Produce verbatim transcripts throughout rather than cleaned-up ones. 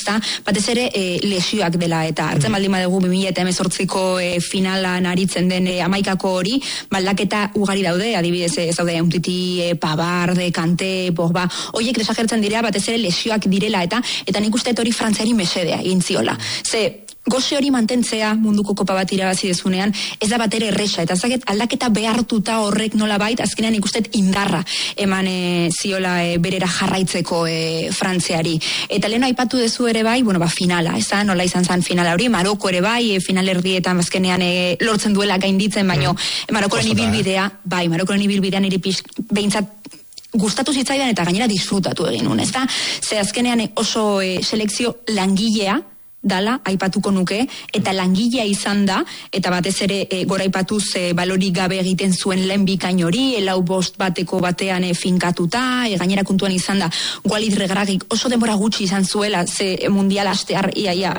ezta? Batez ere e, lesioak dela eta hartzen baldin badugu bi mila hemezortziko e, finalan aritzen den e, hamaikako hori, baldaketa ugari daude, adibidez ez daude Umtiti, e, Pavard, Kante, Pogba, horiek desagertzen dira batez ere lesioak direla eta eta nik uste hori Frantziari mesedea egin ziola. Ze goze hori mantentzea munduko kopa bat irabazi dezunean, ez da bat ere erresa, eta zaket aldaketa behartuta horrek nola bait, azkenean ikustet indarra eman e, ziola e, berera jarraitzeko e, Frantziari. Eta lehen aipatu dezu ere bai, bueno, ba, finala, ez da, nola izan zan finala hori, Maroko ere bai, e, final erdietan azkenean e, lortzen duela gainditzen, baino, mm. Marokoren ibilbidea, bai, Marokoren ibilbidean iripiz, behintzat, gustatu zitzaidan eta gainera disfrutatu egin nun, ez da? Ze azkenean oso e, selekzio langilea dala, aipatuko nuke, eta langilea izan da, eta batez ere e, gora aipatuz e, balorik gabe egiten zuen lehen bikain hori, elau bost bateko batean e, finkatuta, e, gainera kontuan izan da, Walid Regragik oso denbora gutxi izan zuela, ze mundial astear, ia, ia,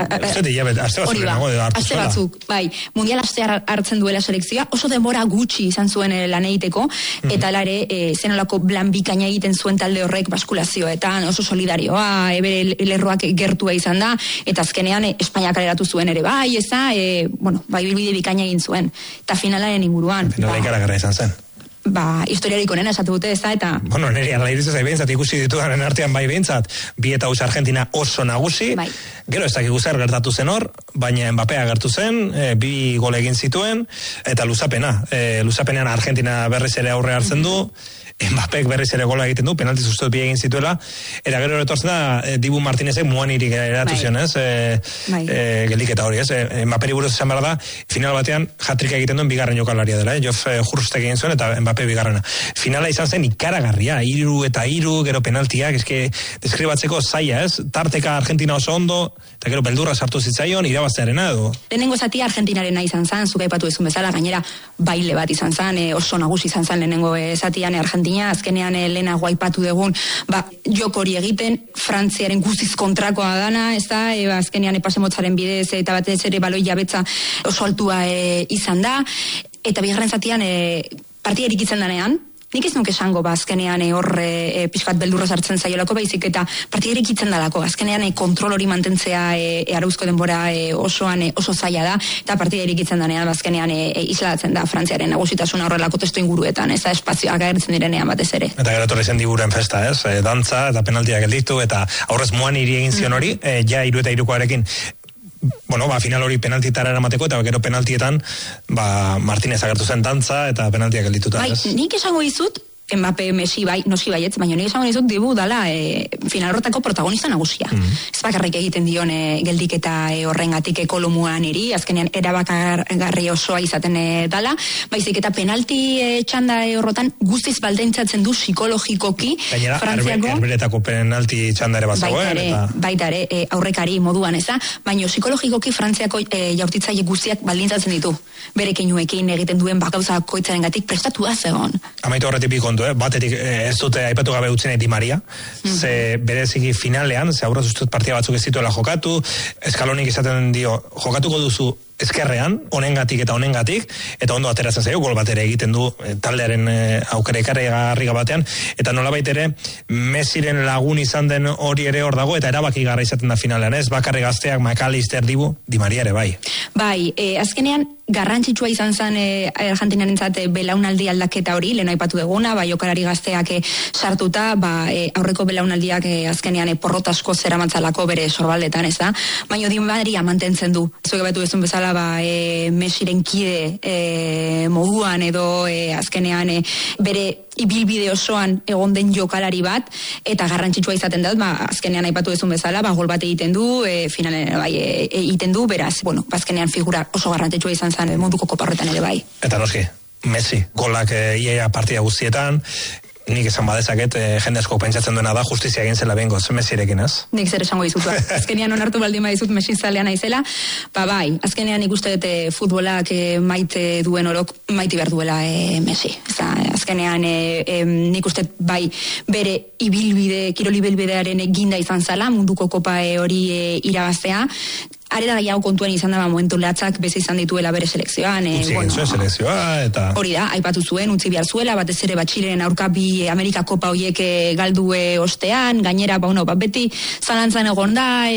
hori ba, aste batzuk, bai, mundial astear hartzen duela selekzioa, oso denbora gutxi izan zuen e, lan egiteko, mm-hmm. eta lare, e, zenolako plan bikaina egiten zuen talde horrek baskulazioetan, oso solidarioa, ebere lerroak gertua izan da, eta azkenean Espainiak kaleratu zuen ere bai, eza, e, bueno, bai bilbide bikaina egin zuen, eta finalaren inguruan. Finala ba, ikaragarra izan zen. Ba, historiarik onena esatu dute, eza, eta... Bueno, niri ala iritzez ari behintzat, ikusi ditudanen artean bai behintzat, bi eta uz Argentina oso nagusi, bai. Gero ez dakik zer gertatu zen hor, baina Mbappea gertu zen, e, bi gole egin zituen, eta luzapena, e, luzapenean Argentina berriz ere aurre hartzen du, Mbappek berriz ere gola egiten du, penaltiz uste bi egin zituela, eta gero etortzen da, e, Dibu Martinezek muan irik eratu zion, ez? E, e, geldiketa hori, ez? E, Mbapperi buruz esan behar da, final batean hat-trick egiten duen bigarren jokalaria dela, eh? Jof e, Hurustek egin zuen, eta Mbappe bigarrena. Finala izan zen ikaragarria, hiru eta hiru, gero penaltiak, eske deskribatzeko zaila, ez? Tarteka Argentina oso ondo, eta gero beldurra sartu zitzaion, irabaztearena edo. Lehenengo zatia Argentinarena izan zen, zuka aipatu ezun bezala, gainera baile bat izan zen, e, oso nagusi izan zen lehenengo e, zatian Argentina azkenean lehenago aipatu dugun, ba, jok hori egiten, Frantziaren guztiz kontrakoa dana, ez da, e, ba, azkenean epasemotzaren bidez, eta batez ere baloi jabetza oso altua e, izan da, eta bigarren zatian e, partia erikitzen danean, nik ez nuke esango, ba, azkenean e, hor e, pixkat beldurra sartzen zaiolako, baizik eta partia erikitzen dalako, azkenean e, kontrol hori mantentzea e, e, arauzko denbora e, osoan e, oso zaila da, eta partia erikitzen danean, azkenean e, e, isladatzen da Frantziaren nagusitasuna horrelako testu inguruetan, ez da, espazioak agertzen direnean batez ere. Eta gero torri zen diguren festa, ez? E, dantza eta penaltiak gelditu, eta aurrez muan hiri egin zion hori, e, ja hiru eta hirukoarekin, bueno, ba, final hori penaltitara eramateko, eta gero penaltietan, ba, Martinez agertu zen dantza, eta penaltiak geldituta. Bai, nik esango dizut, Mbappe, Messi, bai, noski baietz, baina nik esango dizut Dibu dala e, final horretako protagonista nagusia. Mm-hmm. Ez bakarrik egiten dion e, geldiketa e, horrengatik ekolomuan iri, azkenean erabakargarri osoa izaten e, dala, baizik eta penalti e, txanda e, horretan guztiz baldintzatzen du psikologikoki Gainera, Frantziako... Herberetako penalti txanda ere bazagoen, eta... Baita ere, e, aurrekari moduan, eza, baina psikologikoki Frantziako e, jaurtitzaile guztiak baldintzatzen ditu. Bere keinuekin egiten duen bakauza koitzaren gatik prestatu da zegoen. Amaitu horretik bi kontu, eh? Batetik eh, ez dute aipatu gabe utzen Di Maria, mm-hmm. ze bereziki finalean, ze aurraz ustut partia batzuk ez dituela jokatu, Eskalonik izaten dio, jokatuko duzu eskerrean, honengatik eta honengatik, eta ondo ateratzen zaio, gol bat ere egiten du e, taldearen e, aukera ikarriga batean, eta nolabait ere Messiren lagun izan den hori ere hor dago, eta erabaki garra izaten da finalean, ez? Bakarri gazteak, McAllister, Dibu, Di Maria ere bai. Bai, e, azkenean garrantzitsua izan zen e, Argentinaren belaunaldi aldaketa hori, lehen aipatu duguna, ba, jokalari gazteak e, sartuta, ba, e, aurreko belaunaldiak e, azkenean e, porrot asko zeramantzalako bere sorbaldetan, ez da? Baina Di Maria mantentzen du. Zuek batu bezun bezala, ba, e, Messiren kide e, moduan edo e, azkenean e, bere ibilbide osoan egon den jokalari bat, eta garrantzitsua izaten da, ba, azkenean aipatu duzun bezala, ba, gol bat egiten du, e, finalen bai, e, egiten du, beraz, bueno, azkenean figura oso garrantzitsua izan zen munduko koparretan ere bai. Eta noski, Messi, golak e, ia partida guztietan, nik esan badezaket, e, jende asko pentsatzen duena da, justizia egin zela bengoz, Messirekin, ez? Nik zer esango dizut, ba. Azkenean onartu baldin badizut Messi zalea naizela, ba bai, azkenean ikuste dute futbolak e, maite duen orok, maite behar duela e, Messi. Eza, azkenean e, e, nik uste bai bere ibilbide, kirol ibilbidearen eginda izan zala, munduko kopa e, hori e, irabaztea, arera gehiago kontuan izan da, momentu latzak beze izan dituela bere selekzioan. E, utzi bueno, zuen selekzioa, eta... Hori da, aipatu zuen, utzi behar zuela, batez ere Batxilen aurka bi Amerika Kopa horiek galdu ostean, gainera, ba, bueno, ba, beti zalantzan egon da,